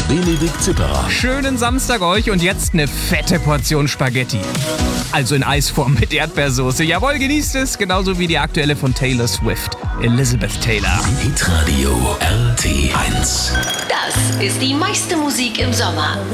Benedikt Zipperer. Schönen Samstag euch und jetzt eine fette Portion Spaghetti. Also in Eisform mit Erdbeersoße. Jawohl, genießt es. Genauso wie die aktuelle von Taylor Swift. Elizabeth Taylor. Hitradio RT1. Das ist die meiste Musik im Sommer.